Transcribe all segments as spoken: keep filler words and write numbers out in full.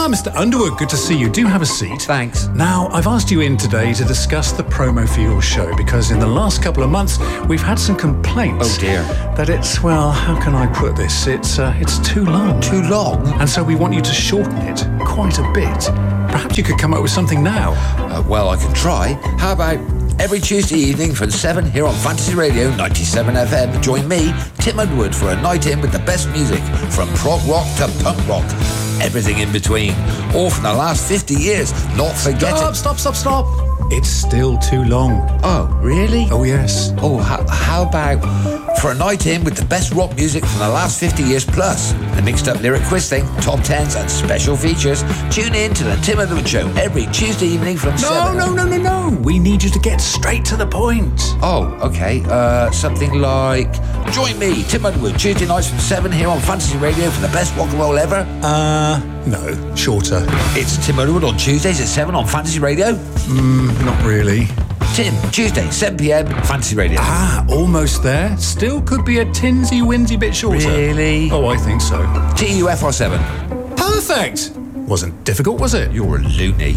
Ah, Mister Underwood, good to see you. Do have a seat. Thanks. Now, I've asked you in today to discuss the promo for your show because in the last couple of months we've had some complaints. Oh dear. That it's, well, how can I put this? It's uh, it's too long. Too long? And so we want you to shorten it quite a bit. Perhaps you could come up with something now. Uh, well, I can try. How about every Tuesday evening from seven here on Fantasy Radio ninety-seven F M? Join me, Tim Underwood, for a night in with the best music from prog rock to punk rock. Everything in between. All from the last fifty years. Not forgetting... Stop, stop, stop, stop. It's still too long. Oh, really? Oh, yes. Oh, how, how about for a night in with the best rock music from the last fifty years plus? A mixed up lyric quiz thing, top tens and special features. Tune in to the Tim Underwood Show every Tuesday evening from No, seven. no, no, no, no. We need you to get straight to the point. Oh, okay. Uh, something like... Join me, Tim Underwood, Tuesday nights from seven here on Fantasy Radio for the best rock and roll ever. Uh, no. Shorter. It's Tim Underwood on Tuesdays at seven on Fantasy Radio. Mm, not really. Tim, Tuesday, seven p.m, Fantasy Radio. Ah, almost there. Still could be a tinsy-winsy bit shorter. Really? Oh, I think so. T U F R seven. Perfect. Wasn't difficult, was it? You're a loony.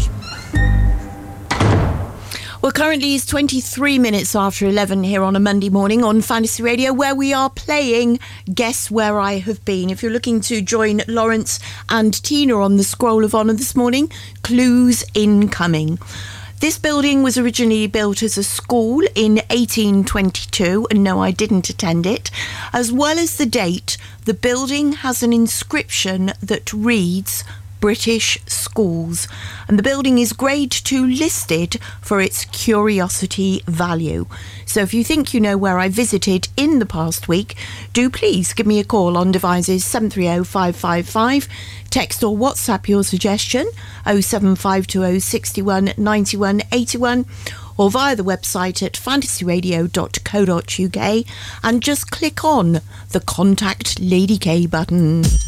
Well, currently it's twenty-three minutes after eleven here on a Monday morning on Fantasy Radio, where we are playing Guess Where I Have Been. If you're looking to join Lawrence and Tina on the Scroll of Honour this morning, clues incoming. This building was originally built as a school in eighteen twenty-two, and no, I didn't attend it. As well as the date, the building has an inscription that reads British Schools, and the building is grade two listed for its curiosity value. So if you think you know where I visited in the past week, do please give me a call on devices seven three zero five five five, text or WhatsApp your suggestion oh seven five two oh six one nine one eight one, or via the website at fantasy radio dot co dot uk and just click on the Contact Lady K button.